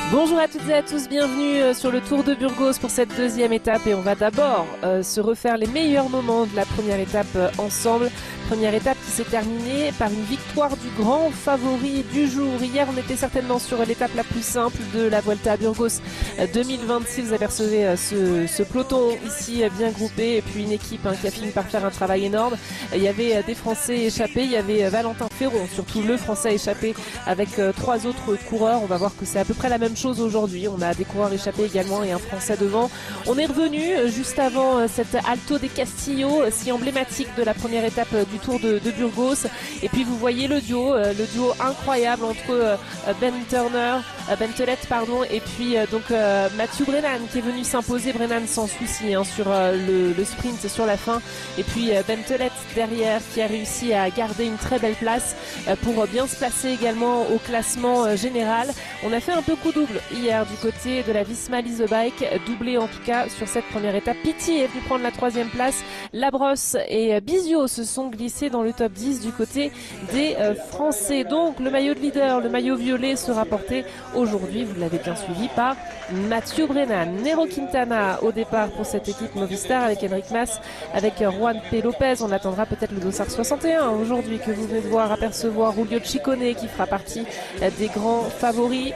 Bonjour à toutes et à tous, bienvenue sur le Tour de Burgos pour cette deuxième étape et on va d'abord se refaire les meilleurs moments de la première étape ensemble. Première étape qui s'est terminée par une victoire du grand favori du jour. Hier on était certainement sur l'étape la plus simple de la Vuelta à Burgos 2026. Vous apercevez ce peloton ici bien groupé et puis une équipe qui a fini par faire un travail énorme. Il y avait des Français échappés, il y avait Valentin Ferron, surtout le Français échappé avec trois autres coureurs. On va voir que c'est à peu près la même chose aujourd'hui. On a des coureurs échappés également et un Français devant. On est revenu juste avant cette Alto de Castillo, si emblématique de la première étape du Tour de Burgos. Et puis vous voyez le duo incroyable entre Ben Telet et puis Mathieu Brennan qui est venu s'imposer. Brennan sans souci sur le sprint sur la fin. Et puis Ben Telet derrière qui a réussi à garder une très belle place pour bien se placer également au classement général. On a fait un peu coup double hier du côté de la Visma Lease Bike, doublé en tout cas sur cette première étape. Pity est venu prendre la troisième place. Labrosse et Bizio se sont glissés dans le top 10 du côté des Français. Donc le maillot de leader, le maillot violet sera porté aujourd'hui, vous l'avez bien suivi, par Mathieu Brennan. Nero Quintana au départ pour cette équipe Movistar avec Enric Mas, avec Juan P. Lopez. On attendra peut-être le dossard 61 aujourd'hui que vous venez de voir apercevoir Julio Ciccone qui fera partie des grands favoris.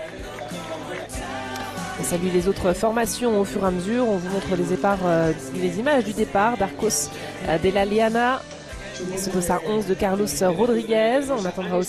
On salue les autres formations au fur et à mesure. On vous montre les images du départ d'Arcos de la Liana. Ce dossard 11 de Carlos Rodriguez. On attendra aussi